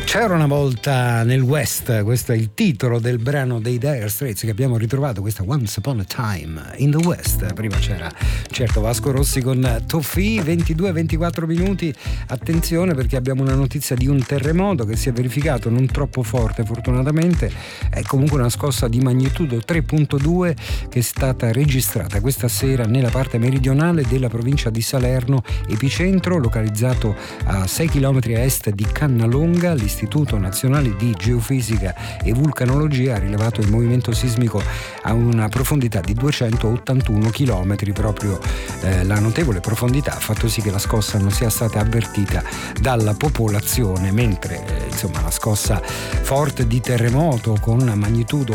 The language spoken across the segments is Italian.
C'era una volta nel West, questo è il titolo del brano dei Dire Straits che abbiamo ritrovato, questa Once Upon a Time in the West. Prima c'era certo Vasco Rossi con Toffee. 22-24 minuti, attenzione perché abbiamo una notizia di un terremoto che si è verificato non troppo forte fortunatamente, è comunque una scossa di magnitudo 3.2 che è stata registrata questa sera nella parte meridionale della provincia di Salerno, epicentro localizzato a 6 km a est di Cannalonga. L'Istituto Nazionale di Geofisica e Vulcanologia ha rilevato il movimento sismico a una profondità di 281 km. Proprio la notevole profondità ha fatto sì che la scossa non sia stata avvertita dalla popolazione, mentre la scossa forte di terremoto con magnitudo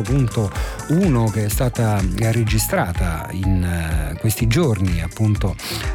4.1 che è stata registrata in questi giorni appunto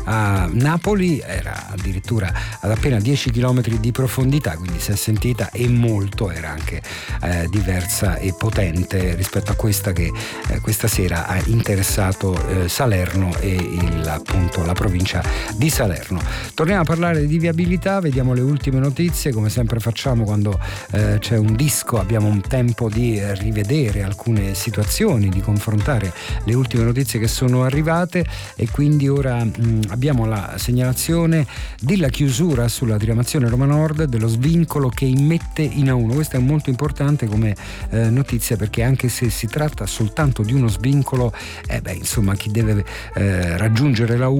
a Napoli era addirittura ad appena 10 km di profondità, quindi si è sentita e molto, era anche diversa e potente rispetto a questa che questa sera ha interessato Salerno e appunto la provincia di Salerno. Torniamo a parlare di viabilità, vediamo le ultime notizie, come sempre facciamo quando c'è un disco, abbiamo un tempo di rivedere alcune situazioni, di confrontare le ultime notizie che sono arrivate, e quindi ora abbiamo la segnalazione della chiusura sulla diramazione Roma Nord dello svincolo che immette in A1. Questa è molto importante come notizia, perché anche se si tratta soltanto di uno svincolo, chi deve raggiungere la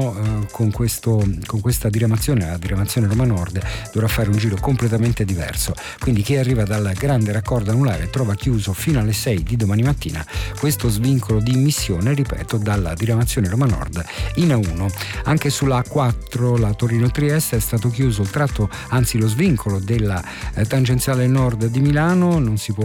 1 con questa diramazione, la diramazione Roma Nord, dovrà fare un giro completamente diverso. Quindi chi arriva dal grande raccordo anulare trova chiuso fino alle 6 di domani mattina questo svincolo di immissione, ripeto, dalla diramazione Roma Nord in A1. Anche sulla A4, la Torino-Trieste, è stato chiuso il tratto, anzi lo svincolo della tangenziale nord di Milano, non ci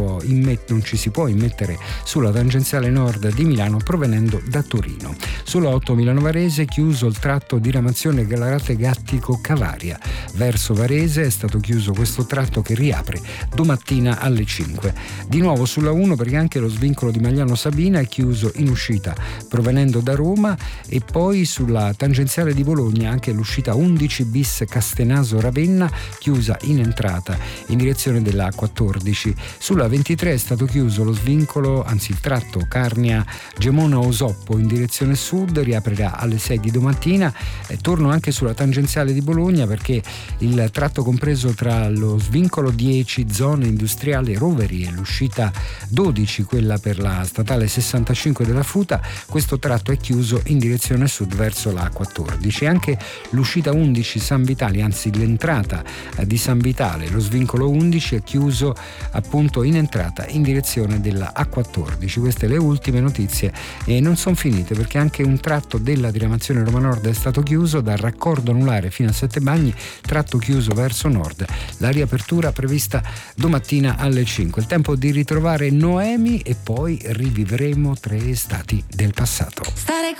si può immettere sulla tangenziale nord di Milano provenendo da Torino. Sulla 8 Milano Varese chiuso il tratto diramazione Gallarate Gattico Cavaria. Verso Varese è stato chiuso questo tratto che riapre domattina alle 5. Di nuovo sulla 1 perché anche lo svincolo di Magliano Sabina è chiuso in uscita provenendo da Roma, e poi sulla tangenziale di Bologna anche l'uscita 11 bis Castenaso Ravenna chiusa in entrata in direzione della A14. Sulla 23 è stato chiuso lo svincolo, anzi il tratto Carnia Gemona Osoppo in direzione sud, riaprirà alle 6 di domattina. Torno anche sulla tangenziale di Bologna perché il tratto compreso tra lo svincolo 10 zona industriale Roveri e l'uscita 12, quella per la statale 65 della Futa, questo tratto è chiuso in direzione sud verso la A14. Anche l'uscita 11 San Vitale, anzi l'entrata di San Vitale, lo svincolo 11 è chiuso appunto in entrata in direzione della A14. Queste le ultime notizie, e non sono finite perché anche un tratto della diramazione Roma Nord è stato chiuso dal raccordo anulare fino a Sette Bagni, tratto chiuso verso nord, la riapertura prevista domattina alle 5. Il tempo di ritrovare Noemi e poi rivivremo 3 estati del passato. Stare